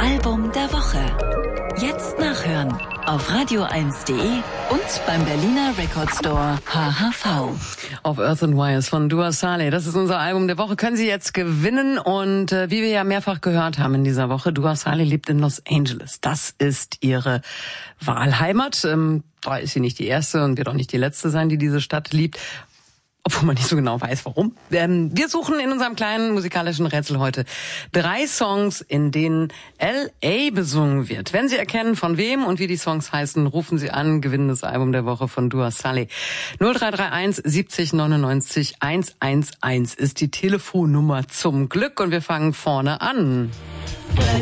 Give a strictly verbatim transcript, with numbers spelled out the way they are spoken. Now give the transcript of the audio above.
Album der Woche. Jetzt nachhören auf radio eins punkt de und beim Berliner Record Store H H V. Auf Earth and Wires von Dua Saleh. Das ist unser Album der Woche. Können Sie jetzt gewinnen. Und äh, wie wir ja mehrfach gehört haben in dieser Woche, Dua Saleh lebt in Los Angeles. Das ist ihre Wahlheimat. Ähm, da ist sie nicht die erste und wird auch nicht die letzte sein, die diese Stadt liebt. Obwohl man nicht so genau weiß, warum. Ähm, wir suchen in unserem kleinen musikalischen Rätsel heute drei Songs, in denen L A besungen wird. Wenn Sie erkennen, von wem und wie die Songs heißen, rufen Sie an. Gewinnen das Album der Woche von Dua Saleh. null drei drei eins siebzig neunundneunzig hundertelf ist die Telefonnummer zum Glück. Und wir fangen vorne an.